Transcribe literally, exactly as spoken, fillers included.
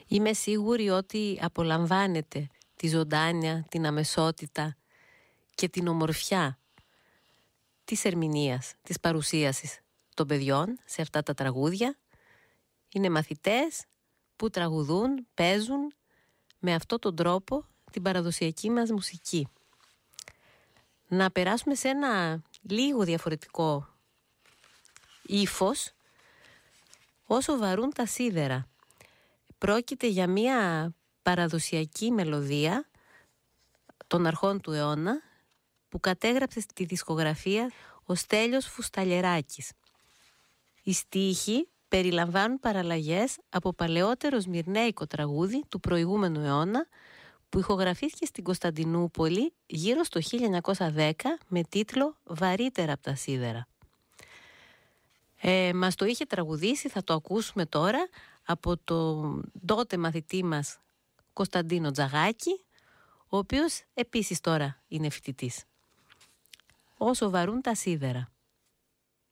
Είμαι σίγουρη ότι απολαμβάνετε τη ζωντάνια, την αμεσότητα και την ομορφιά της ερμηνείας, της παρουσίασης των παιδιών σε αυτά τα τραγούδια. Είναι μαθητές που τραγουδούν, παίζουν με αυτόν τον τρόπο την παραδοσιακή μας μουσική. Να περάσουμε σε ένα λίγο διαφορετικό ύφος. Όσο βαρούν τα σίδερα. Πρόκειται για μια παραδοσιακή μελωδία των αρχών του αιώνα που κατέγραψε στη δισκογραφία ο Στέλιος Φουσταλιεράκης. Οι στίχοι περιλαμβάνουν παραλλαγές από παλαιότερο σμυρνέικο τραγούδι του προηγούμενου αιώνα που ηχογραφήθηκε στην Κωνσταντινούπολη γύρω στο χίλια εννιακόσια δέκα με τίτλο «Βαρύτερα από τα σίδερα». Ε, μας το είχε τραγουδήσει, θα το ακούσουμε τώρα, από τον τότε μαθητή μας Κωνσταντίνο Τζαγάκη, ο οποίος επίσης τώρα είναι φοιτητής. Όσο βαρούν τα σίδερα.